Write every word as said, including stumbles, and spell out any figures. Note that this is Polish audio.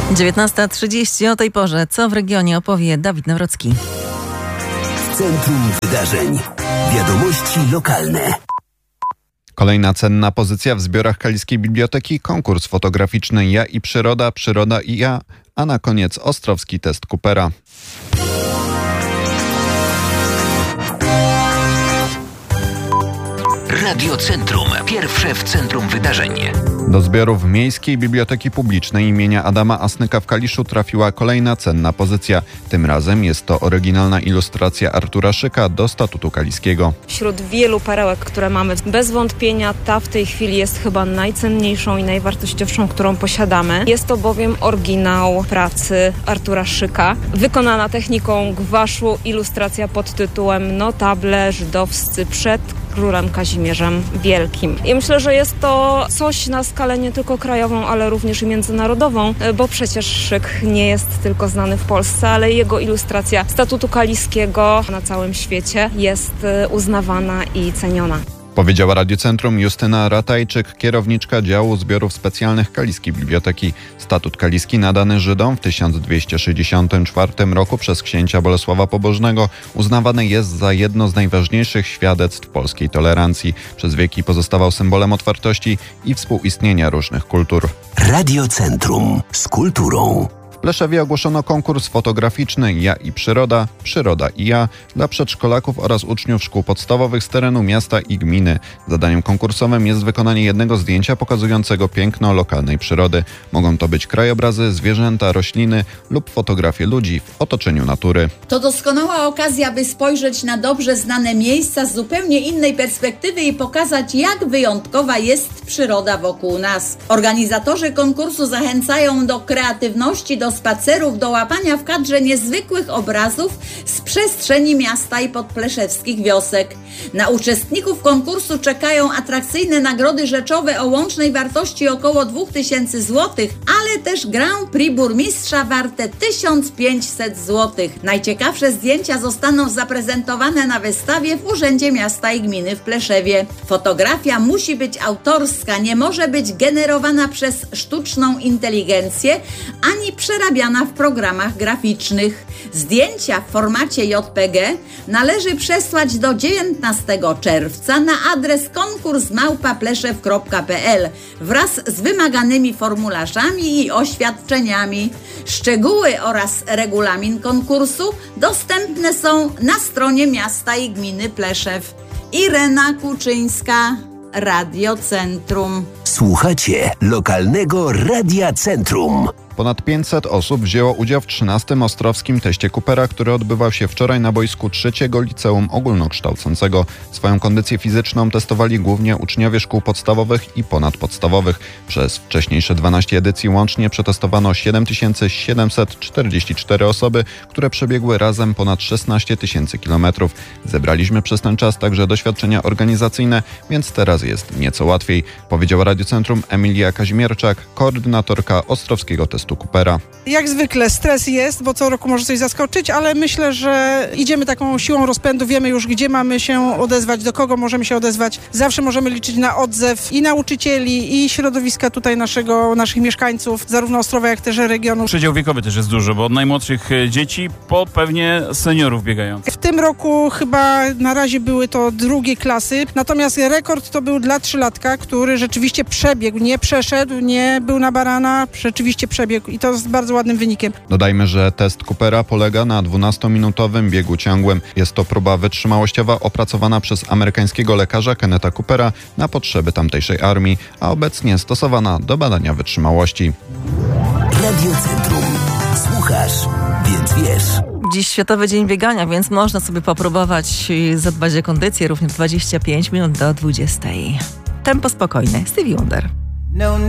dziewiętnasta trzydzieści, o tej porze co w regionie opowie Dawid Nawrocki. W centrum wydarzeń. Wiadomości lokalne. Kolejna cenna pozycja w zbiorach Kaliskiej Biblioteki, konkurs fotograficzny Ja i Przyroda, Przyroda i ja, a na koniec ostrowski test Coopera. Radio Centrum. Pierwsze w centrum wydarzeń. Do zbiorów Miejskiej Biblioteki Publicznej imienia Adama Asnyka w Kaliszu trafiła kolejna cenna pozycja. Tym razem jest to oryginalna ilustracja Artura Szyka do Statutu Kaliskiego. Wśród wielu perełek, które mamy, bez wątpienia ta w tej chwili jest chyba najcenniejszą i najwartościowszą, którą posiadamy. Jest to bowiem oryginał pracy Artura Szyka, wykonana techniką gwaszu, ilustracja pod tytułem Notable żydowscy przed królem Kazimierzem Wielkim. I myślę, że jest to coś na skalę nie tylko krajową, ale również i międzynarodową, bo przecież Szyk nie jest tylko znany w Polsce, ale jego ilustracja Statutu Kaliskiego na całym świecie jest uznawana i ceniona. Powiedziała Radio Centrum Justyna Ratajczyk, kierowniczka działu zbiorów specjalnych Kaliskiej Biblioteki. Statut Kaliski nadany Żydom w tysiąc dwieście sześćdziesiątym czwartym roku przez księcia Bolesława Pobożnego uznawany jest za jedno z najważniejszych świadectw polskiej tolerancji. Przez wieki pozostawał symbolem otwartości i współistnienia różnych kultur. Radio Centrum z kulturą. W Pleszewie ogłoszono konkurs fotograficzny Ja i Przyroda, Przyroda i ja dla przedszkolaków oraz uczniów szkół podstawowych z terenu miasta i gminy. Zadaniem konkursowym jest wykonanie jednego zdjęcia pokazującego piękno lokalnej przyrody. Mogą to być krajobrazy, zwierzęta, rośliny lub fotografie ludzi w otoczeniu natury. To doskonała okazja, by spojrzeć na dobrze znane miejsca z zupełnie innej perspektywy i pokazać, jak wyjątkowa jest przyroda wokół nas. Organizatorzy konkursu zachęcają do kreatywności, do spacerów, do łapania w kadrze niezwykłych obrazów z przestrzeni miasta i podpleszewskich wiosek. Na uczestników konkursu czekają atrakcyjne nagrody rzeczowe o łącznej wartości około dwa tysiące złotych, ale też Grand Prix burmistrza warte tysiąc pięćset złotych. Najciekawsze zdjęcia zostaną zaprezentowane na wystawie w Urzędzie Miasta i Gminy w Pleszewie. Fotografia musi być autorska, nie może być generowana przez sztuczną inteligencję, ani przerabiana w programach graficznych. Zdjęcia w formacie J P G należy przesłać do dziewiętnastego czerwca na adres konkurs małpa pleszew kropka p l wraz z wymaganymi formularzami i oświadczeniami. Szczegóły oraz regulamin konkursu dostępne są na stronie Miasta i Gminy Pleszew. Irena Kuczyńska, Radio Centrum. Słuchacie lokalnego Radia Centrum. Ponad pięćset osób wzięło udział w trzynastym ostrowskim teście Coopera, który odbywał się wczoraj na boisku trzeciego Liceum Ogólnokształcącego. Swoją kondycję fizyczną testowali głównie uczniowie szkół podstawowych i ponadpodstawowych. Przez wcześniejsze dwanaście edycji łącznie przetestowano siedem tysięcy siedemset czterdzieści cztery osoby, które przebiegły razem ponad szesnaście tysięcy kilometrów. Zebraliśmy przez ten czas także doświadczenia organizacyjne, więc teraz jest nieco łatwiej, powiedziała Radio Centrum Emilia Kazimierczak, koordynatorka ostrowskiego testu Coopera. Jak zwykle stres jest, bo co roku może coś zaskoczyć, ale myślę, że idziemy taką siłą rozpędu, wiemy już, gdzie mamy się odezwać, do kogo możemy się odezwać. Zawsze możemy liczyć na odzew i nauczycieli, i środowiska tutaj naszego, naszych mieszkańców, zarówno Ostrowa, jak też regionu. Przedział wiekowy też jest duży, bo od najmłodszych dzieci po pewnie seniorów biegających. W tym roku chyba na razie były to drugie klasy, natomiast rekord to był dla trzylatka, który rzeczywiście przebiegł, nie przeszedł, nie był na barana, rzeczywiście przebiegł i to jest bardzo ładnym wynikiem. Dodajmy, że test Coopera polega na dwunastominutowym biegu ciągłym. Jest to próba wytrzymałościowa opracowana przez amerykańskiego lekarza Kennetha Coopera na potrzeby tamtejszej armii, a obecnie stosowana do badania wytrzymałości. Radio Centrum. Słuchasz, więc wiesz. Dziś Światowy Dzień Biegania, więc można sobie popróbować zadbać o kondycję również dwadzieścia pięć minut do dwudziestej. Tempo spokojne. Stevie Wonder.